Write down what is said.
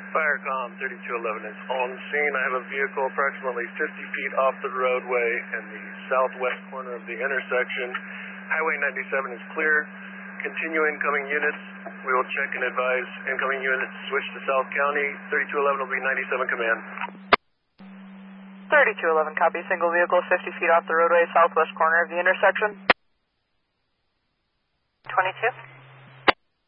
Firecom 3211 is on scene. I have a vehicle approximately 50 feet off the roadway in the southwest corner of the intersection. Highway 97 is clear. Continue incoming units. We will check and advise incoming units switch to South County. 3211 will be 97 command. 3211, copy. Single vehicle 50 feet off the roadway, southwest corner of the intersection. 22.